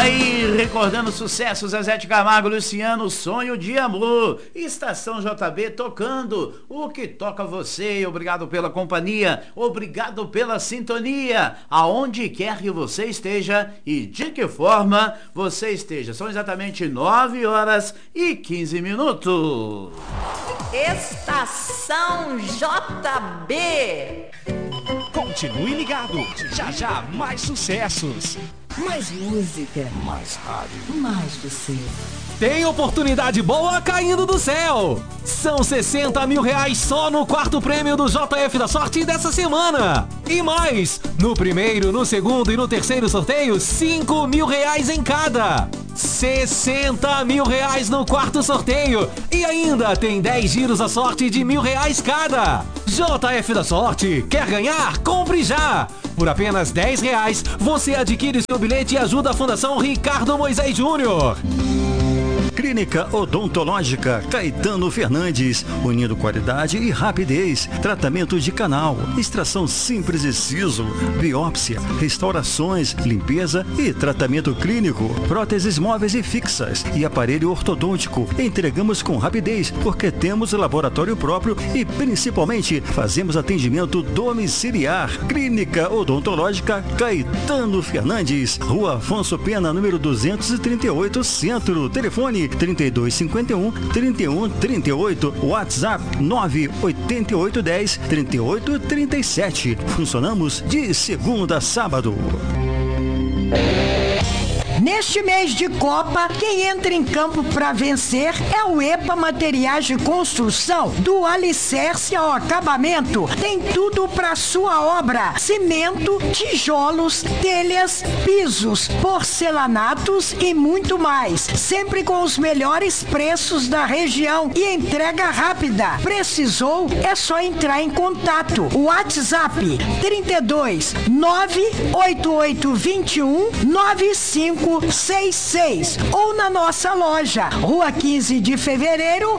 Aí, recordando sucessos, Zezé de Camargo, Luciano, Sonho de Amor, Estação JB tocando o que toca você. Obrigado pela companhia, obrigado pela sintonia, aonde quer que você esteja e de que forma você esteja. São exatamente 9h15. Estação JB. Continue ligado, já mais sucessos. Mais música. Mais rádio. Mais você. Tem oportunidade boa caindo do céu. São R$60 mil só no quarto prêmio do JF da Sorte dessa semana. E mais, no primeiro, no segundo e no terceiro sorteio, R$5 mil em cada. R$60 mil no quarto sorteio. E ainda tem 10 giros à sorte de R$1.000 cada. JF da Sorte, quer ganhar? Compre já! Por apenas R$10, você adquire seu bilhete e ajuda a Fundação Ricardo Moisés Júnior. Clínica Odontológica Caetano Fernandes, unindo qualidade e rapidez. Tratamento de canal, extração simples de siso, biópsia, restaurações, limpeza e tratamento clínico. Próteses móveis e fixas e aparelho ortodôntico. Entregamos com rapidez porque temos laboratório próprio e principalmente fazemos atendimento domiciliar. Clínica Odontológica Caetano Fernandes, Rua Afonso Pena, número 238, Centro. Telefone 3251-3138, WhatsApp 98810-3837. Funcionamos de segunda a sábado. Neste mês de Copa, quem entra em campo para vencer é o EPA Materiais de Construção, do alicerce ao acabamento. Tem tudo para sua obra: cimento, tijolos, telhas, pisos, porcelanatos e muito mais. Sempre com os melhores preços da região e entrega rápida. Precisou? É só entrar em contato. WhatsApp 32 98821 9566 ou na nossa loja, Rua 15 de Fevereiro,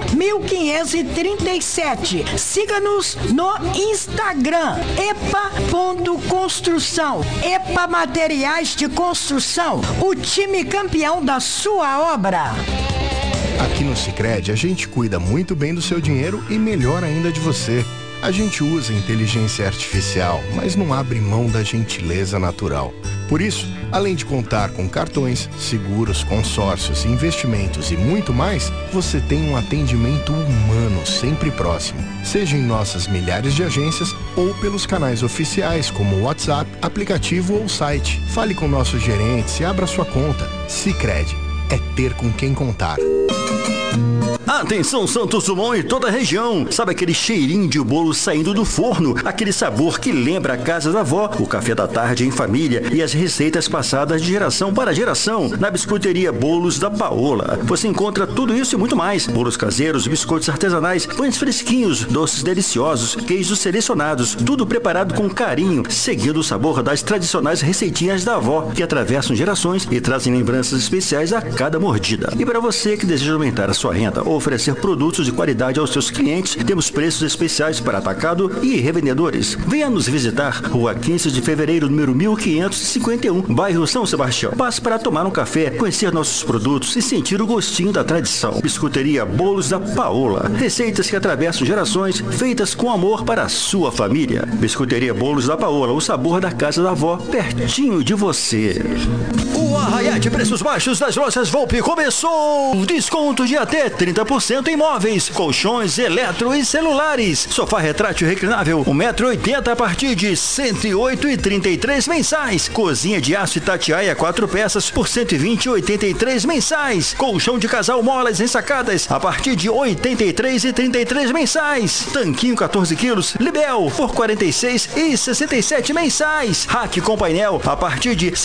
1537. Siga-nos no Instagram, epa.construção. EPA Materiais de Construção, o time campeão da sua obra. Aqui no Sicredi, a gente cuida muito bem do seu dinheiro e melhor ainda de você. A gente usa inteligência artificial, mas não abre mão da gentileza natural. Por isso, além de contar com cartões, seguros, consórcios, investimentos e muito mais, você tem um atendimento humano sempre próximo. Seja em nossas milhares de agências ou pelos canais oficiais como WhatsApp, aplicativo ou site. Fale com nossos gerentes e abra sua conta. Sicredi é ter com quem contar. Atenção Santos Dumont e toda a região. Sabe aquele cheirinho de bolo saindo do forno? Aquele sabor que lembra a casa da avó, o café da tarde em família e as receitas passadas de geração para geração. Na biscoiteria Bolos da Paola você encontra tudo isso e muito mais. Bolos caseiros, biscoitos artesanais, pães fresquinhos, doces deliciosos, queijos selecionados, tudo preparado com carinho, seguindo o sabor das tradicionais receitinhas da avó, que atravessam gerações e trazem lembranças especiais a cada mordida. E para você que deseja aumentar a sua renda ou oferecer produtos de qualidade aos seus clientes, temos preços especiais para atacado e revendedores. Venha nos visitar, Rua 15 de Fevereiro, número 1551, bairro São Sebastião. Passe para tomar um café, conhecer nossos produtos e sentir o gostinho da tradição. Biscoiteria Bolos da Paola. Receitas que atravessam gerações, feitas com amor para a sua família. Biscoiteria Bolos da Paola, o sabor da casa da avó, pertinho de você. O arraiá de preços baixos das lojas Volpe começou! Desconto de até 30% em móveis, colchões, eletro e celulares. Sofá retrátil reclinável, 1,80 m a partir de R$ 108,33 mensais. Cozinha de aço Itatiaia 4 peças por R$ 120,83 mensais. Colchão de casal molas ensacadas a partir de R$ 83,33 mensais. Tanquinho 14 quilos, Libel por R$ 46,67 mensais. Rack com painel a partir de R$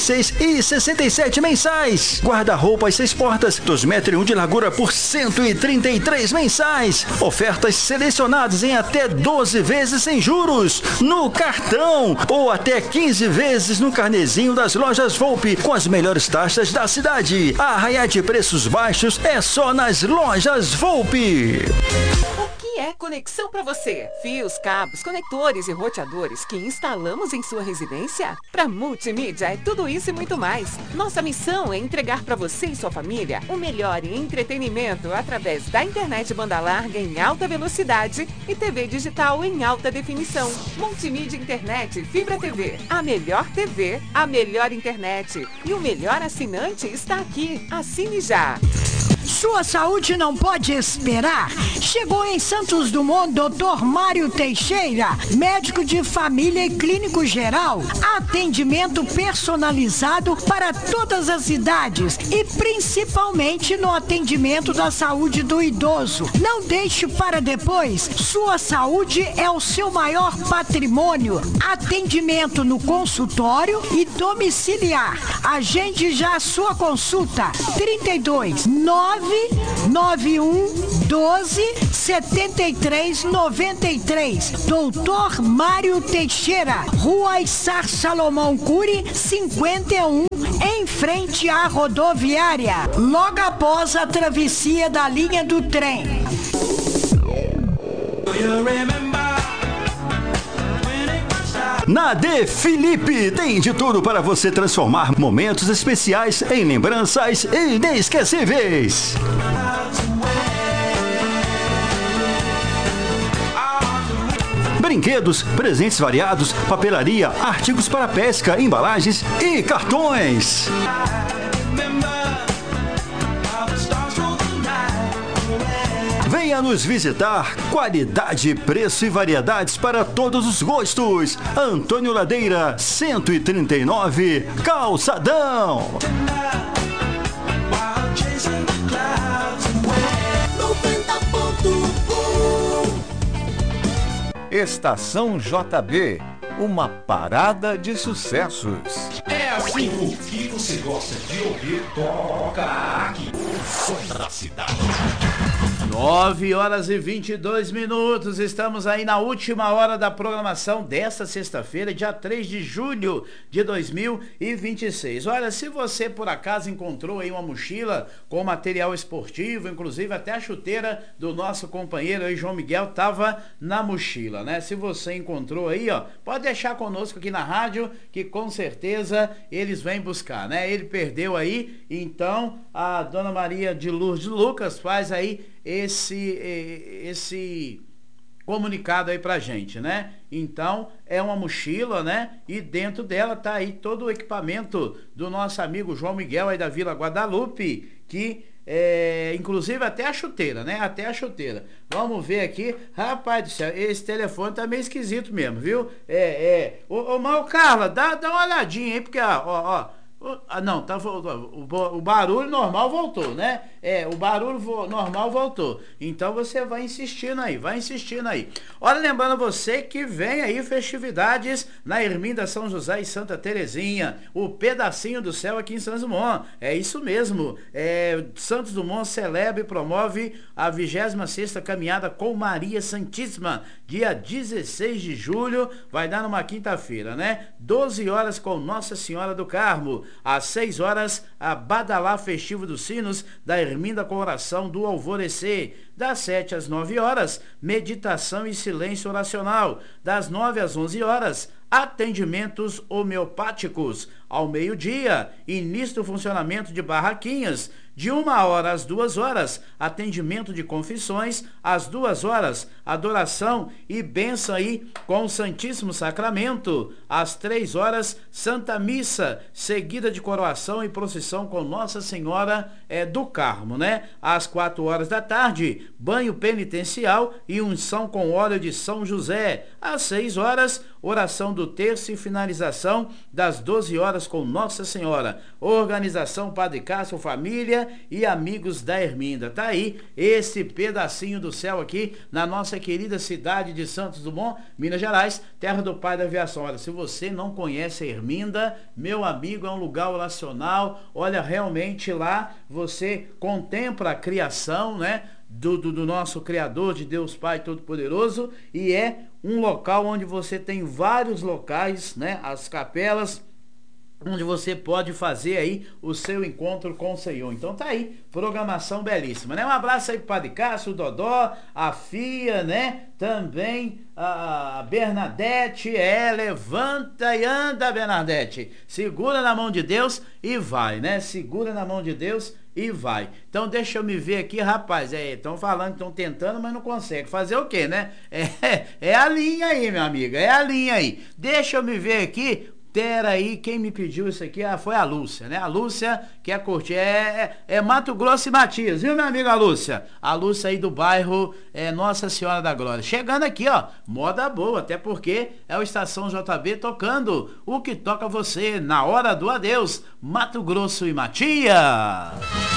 66,67 mensais. Guarda-roupa 6 portas, 2,1 m de largura por R$ 133 mensais. Ofertas selecionadas em até 12 vezes sem juros no cartão ou até 15 vezes no carnezinho das lojas Volpe com as melhores taxas da cidade. A arraiá de preços baixos é só nas lojas Volpe. O que que é conexão para você? Fios, cabos, conectores e roteadores que instalamos em sua residência? Para Multimídia é tudo isso e muito mais. Nossa missão é entregar para você e sua família o melhor em entretenimento através da internet banda larga em alta velocidade e TV digital em alta definição. Multimídia Internet Fibra TV. A melhor TV, a melhor internet. E o melhor assinante está aqui. Assine já. Sua saúde não pode esperar. Chegou em Santos Dumont Dr. Mário Teixeira, médico de família e clínico geral. Atendimento personalizado para todas as idades e principalmente no atendimento da saúde do idoso. Não deixe para depois. Sua saúde é o seu maior patrimônio. Atendimento no consultório e domiciliar. Agende já a sua consulta. 32 991 12 73 93. Doutor Mário Teixeira, Rua Issar Salomão Cury, 51, em frente à rodoviária, logo após a travessia da linha do trem. Na De Felipe tem de tudo para você transformar momentos especiais em lembranças inesquecíveis. Brinquedos, presentes variados, papelaria, artigos para pesca, embalagens e cartões. Venha nos visitar. Qualidade, preço e variedades para todos os gostos. Antônio Ladeira, 139, Calçadão. Estação JB, uma parada de sucessos. É assim, o que você gosta de ouvir, toca aqui. O som da cidade. 9 horas e 22 minutos, estamos aí na última hora da programação desta sexta-feira, dia 3 de julho de 2026. Olha, se você por acaso encontrou aí uma mochila com material esportivo, inclusive até a chuteira do nosso companheiro aí, João Miguel, tava na mochila, né? Se você encontrou aí, ó, pode deixar conosco aqui na rádio, que com certeza eles vêm buscar, né? Ele perdeu aí, então a Dona Maria de Lourdes Lucas faz aí esse comunicado aí pra gente, né? Então, é uma mochila, né? E dentro dela tá aí todo o equipamento do nosso amigo João Miguel aí da Vila Guadalupe, que inclusive até a chuteira, né? Até a chuteira. Vamos ver aqui. Rapaz do céu, esse telefone tá meio esquisito mesmo, viu? Ô Carla, dá uma olhadinha aí, porque, ó. Não, tá, o barulho normal voltou, né? O barulho normal voltou. Então você vai insistindo aí. Olha, lembrando você que vem aí festividades na Erminda São José e Santa Terezinha, o pedacinho do céu aqui em Santos Dumont. É isso mesmo. Santos Dumont celebra e promove a 26ª caminhada com Maria Santíssima, dia 16 de julho, vai dar numa quinta-feira, né? 12 horas com Nossa Senhora do Carmo. Às 6 horas, a Badalá Festivo dos Sinos da Erminda com oração do alvorecer. Das 7 às 9 horas, meditação e silêncio oracional. Das 9 às 11 horas, atendimentos homeopáticos. Ao meio-dia, início do funcionamento de barraquinhas. De 1 hora às 2 horas, atendimento de confissões. Às 2 horas, adoração e bênção aí com o Santíssimo Sacramento. Às 3 horas, Santa Missa, seguida de coroação e procissão com Nossa Senhora do Carmo, né? Às 4 horas da tarde, banho penitencial e unção com óleo de São José. Às 6 horas, oração do terço e finalização das 12 horas com Nossa Senhora. Organização Padre Cássio, família e amigos da Erminda. Tá aí esse pedacinho do céu aqui na nossa querida cidade de Santos Dumont, Minas Gerais, terra do pai da aviação. Olha, se você não conhece a Erminda, meu amigo, é um lugar oracional. Olha, realmente lá você contempla a criação, né? Do nosso Criador, de Deus Pai Todo-Poderoso, e é um local onde você tem vários locais, né? As capelas onde você pode fazer aí o seu encontro com o Senhor. Então tá aí, programação belíssima, né? Um abraço aí pro Padre Cássio, o Dodó, a Fia, né? Também a Bernadette, levanta e anda, Bernadette. Segura na mão de Deus e vai, né? Segura na mão de Deus e vai. Então deixa eu me ver aqui, rapaz. Estão falando, estão tentando, mas não consegue. Fazer o quê, né? É a linha aí, minha amiga, é a linha aí. Deixa eu me ver aqui. Pera aí, quem me pediu isso aqui foi a Lúcia, né? A Lúcia quer curtir, é Mato Grosso e Matias, viu, minha amiga Lúcia? A Lúcia aí do bairro Nossa Senhora da Glória. Chegando aqui, ó, moda boa, até porque é o Estação JB tocando o que toca você na hora do adeus, Mato Grosso e Matias.